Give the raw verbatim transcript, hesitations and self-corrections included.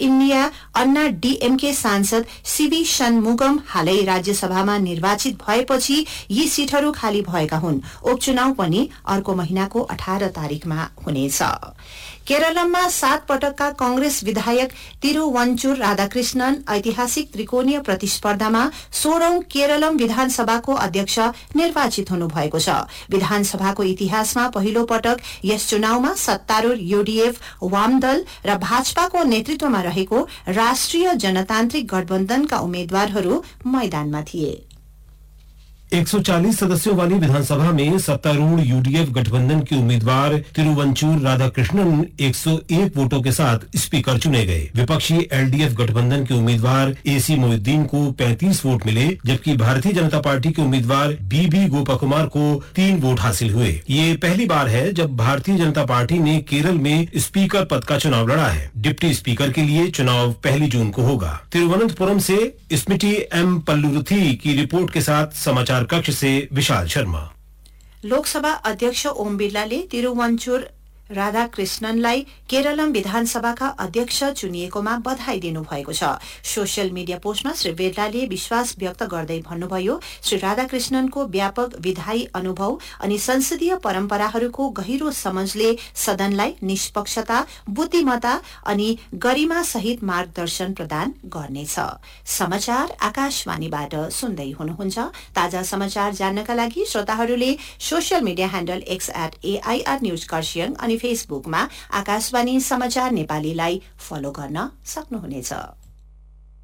India Anna DMK सांसद CV Shanmugam हालै राज्यसभामा निर्वाचित भएपछि यी सीटहरू खाली भएका हुन्। उपचुनाव पनि अर्को महिनाको अठार तारिकमा हुनेछ। केरलमा सात पटकका कांग्रेस विधायक तिरुवञ्चुर राधाकृष्णन ऐतिहासिक त्रिकोणीय प्रतिस्पर्धामा सोह्रौं केरलम विधानसभाको अध्यक्ष निर्वाचित हुनुभएको छ। विधानसभाको इतिहासमा पहिलो पटक यस चुनावमा सत्तारूढ़ यूडीएफ, वामदल र भाजपाको नेतृत्वमा रहेको राष्ट्रिय जनतान्त्रिक गठबन्धनका उम्मेद्वारहरू मैदानमा थिए। एक सौ चालीस सदस्यों वाली विधानसभा में सत्तारूढ़ यूडीएफ गठबंधन के उम्मीदवार तिरुवंचूर राधाकृष्णन एक सौ एक वोटों के साथ स्पीकर चुने गए। विपक्षी एलडीएफ गठबंधन के उम्मीदवार एसी मोहिउद्दीन को पैंतीस वोट मिले, जबकि भारतीय जनता पार्टी के उम्मीदवार बीबी गोपाकुमार को तीन वोट हासिल हुए। ये पहली बार है जब भारतीय जनता पार्टी ने केरल में स्पीकर पद का चुनाव लड़ा है। डिप्टी स्पीकर के लिए चुनाव पहली जून को होगा। तिरुवनंतपुरम से स्मृति एम पल्लुरुथी की रिपोर्ट के साथ समाचार कक्ष से विशाल शर्मा। लोकसभा अध्यक्ष ओम बिरलाले तिरुवञ्चुर राधाकृष्णनलाई केरलम विधानसभाका अध्यक्ष चुनिएकोमा बधाई दिनुभएको छ। सोशल मिडिया पोस्टमा श्री बिरलाले विश्वास व्यक्त गर्दै भन्नुभयो, श्री राधाकृष्णनको व्यापक विधायी अनुभव अनि संसदीय परम्पराहरूको गहिरो समझले सदनलाई निष्पक्षता, बुद्धिमत्ता अनि गरिमा सहित मार्गदर्शन प्रदान गर्नेछ। समाचार आकाशवाणीबाट सुन्दै हुनुहुन्छ। ताजा समाचार जान्नका लागि श्रोताहरूले social media handle x at AIR news Kurseong अनि फेसबुकमा आकाशवाणी समाचार नेपालीलाई फलो गर्न सक्नुहुनेछ।